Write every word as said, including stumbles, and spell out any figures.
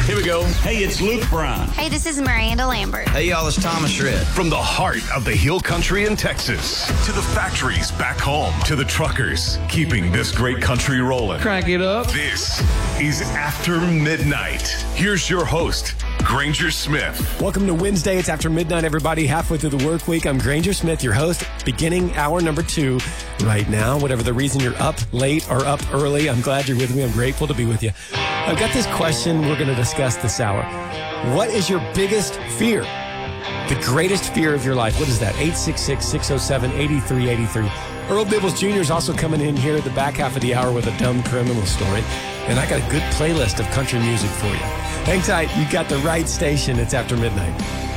Here we go. Hey, it's Luke Brown. Hey, this is Miranda Lambert. Hey, y'all, it's Thomas Shred. From the heart of the Hill Country in Texas to the factories back home to the truckers keeping this great country rolling. Crank it up. This is After Midnight. Here's your host, Granger Smith. Welcome to Wednesday. It's After Midnight, everybody. Halfway through the work week. I'm Granger Smith, your host, beginning hour number two right now. Whatever the reason you're up late or up early, I'm glad you're with me. I'm grateful to be with you. I've got this question we're going to discuss this hour. What is your biggest fear? The greatest fear of your life. What is that? eight six six, six oh seven, eight three eight three. Earl Bibbles Junior is also coming in here at the back half of the hour with a dumb criminal story. And I got a good playlist of country music for you. Hang tight. You got the right station. It's After Midnight.